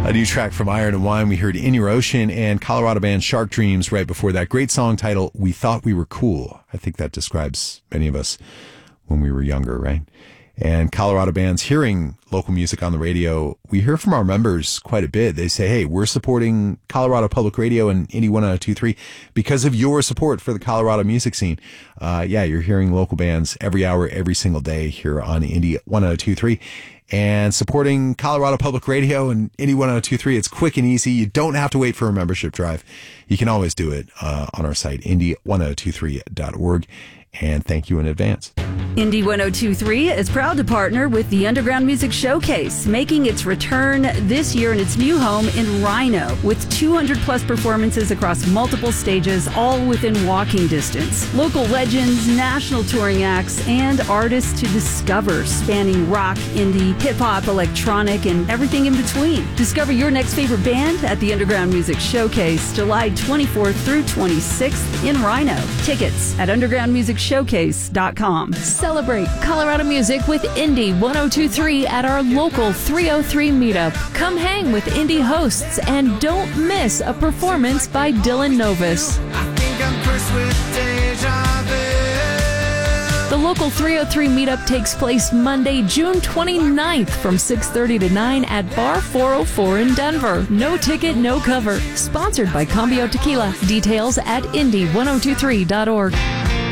A new track from Iron and Wine. We heard In Your Ocean and Colorado band Shark Dreams right before that. Great song title, We Thought We Were Cool. I think that describes many of us when we were younger, right? And Colorado bands hearing local music on the radio, we hear from our members quite a bit. They say, hey, we're supporting Colorado Public Radio and Indie 102.3 because of your support for the Colorado music scene. You're hearing local bands every hour, every single day here on Indie 102.3. And supporting Colorado Public Radio and Indie 102.3, it's quick and easy. You don't have to wait for a membership drive. You can always do it on our site, indie1023.org. And thank you in advance. Indie 102.3 is proud to partner with the Underground Music Showcase, making its return this year in its new home in RiNo, with 200 plus performances across multiple stages, all within walking distance. Local legends, national touring acts, and artists to discover, spanning rock, indie, hip-hop, electronic, and everything in between. Discover your next favorite band at the Underground Music Showcase, July 24th through 26th in RiNo. Tickets at undergroundmusicshowcase.com. Celebrate Colorado music with Indie 102.3 at our local 303 meetup. Come hang with indie hosts and don't miss a performance by Dylan Novus. I think I'm cursed with deja vu. The local 303 meetup takes place Monday, June 29th from 6:30 to 9 at Bar 404 in Denver. No ticket, no cover. Sponsored by Cambio Tequila. Details at indie1023.org.